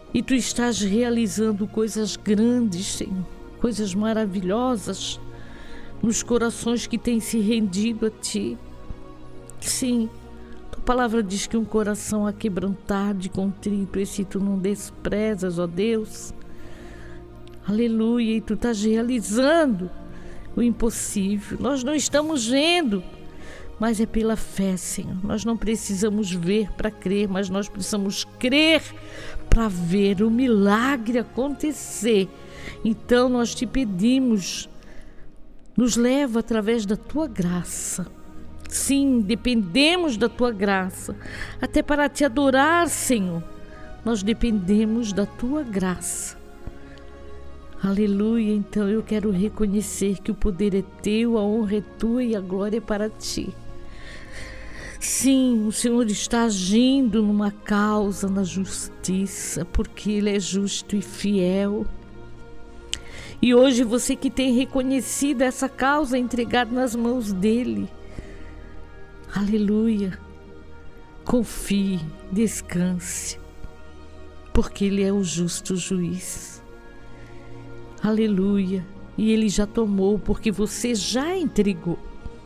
E Tu estás realizando coisas grandes, Senhor, coisas maravilhosas nos corações que têm se rendido a Ti. Sim, Tua palavra diz que um coração aquebrantado e contrito, esse Tu não desprezas, ó Deus. Aleluia, e Tu estás realizando o impossível. Nós não estamos vendo, mas é pela fé, Senhor. Nós não precisamos ver para crer, mas nós precisamos crer para ver o milagre acontecer. Então nós Te pedimos, nos leva através da Tua graça. Sim, dependemos da Tua graça, até para Te adorar, Senhor. Nós dependemos da Tua graça. Aleluia, então eu quero reconhecer que o poder é Teu, a honra é Tua e a glória é para Ti. Sim, o Senhor está agindo numa causa, na justiça, porque Ele é justo e fiel. E hoje você que tem reconhecido essa causa entregada nas mãos dEle, aleluia, confie, descanse, porque Ele é o justo juiz. Aleluia, e Ele já tomou, porque você já entregou.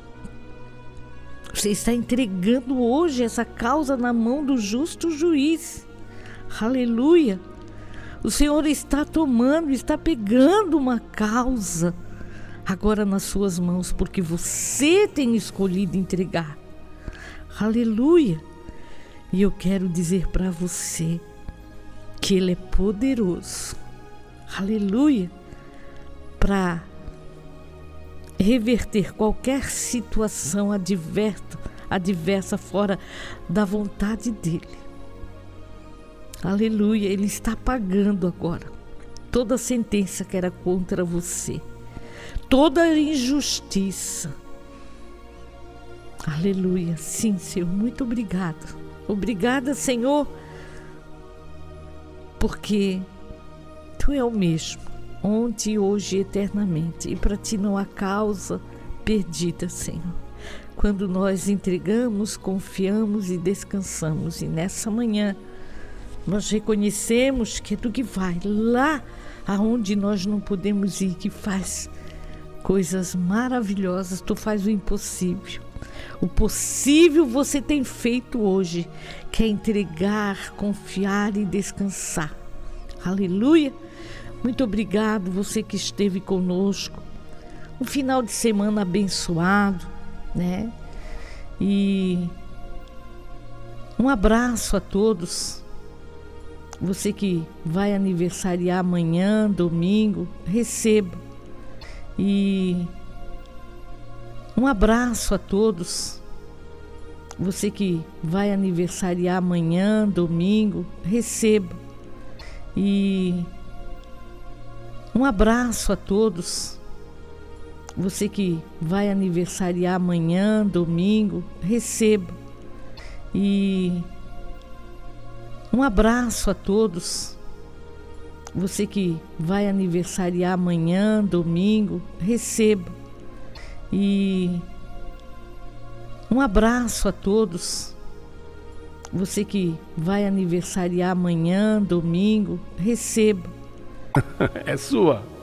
Você está entregando hoje essa causa na mão do justo juiz. Aleluia. O Senhor está tomando, está pegando uma causa agora nas suas mãos, porque você tem escolhido entregar. Aleluia. E eu quero dizer para você que Ele é poderoso. Aleluia. Para reverter qualquer situação adversa fora da vontade dEle. Aleluia, Ele está pagando agora toda sentença que era contra você, toda injustiça. Aleluia, sim, Senhor, muito obrigado. Obrigada, Senhor, porque Tu é o mesmo, ontem, hoje e eternamente, e para Ti não há causa perdida, Senhor. Quando nós entregamos, confiamos e descansamos, e nessa manhã nós reconhecemos que é Tu que vai lá aonde nós não podemos ir, que faz coisas maravilhosas. Tu faz o impossível. O possível você tem feito hoje, que é entregar, confiar e descansar. Aleluia. Muito obrigado, você que esteve conosco. Um final de semana abençoado, né? E um abraço a todos. Você que vai aniversariar amanhã, domingo, receba. E um abraço a todos. Você que vai aniversariar amanhã, domingo, receba. E um abraço a todos. Você que vai aniversariar amanhã, domingo, receba. E um abraço a todos. Você que vai aniversariar amanhã, domingo, receba. E um abraço a todos. Você que vai aniversariar amanhã, domingo, receba. É sua.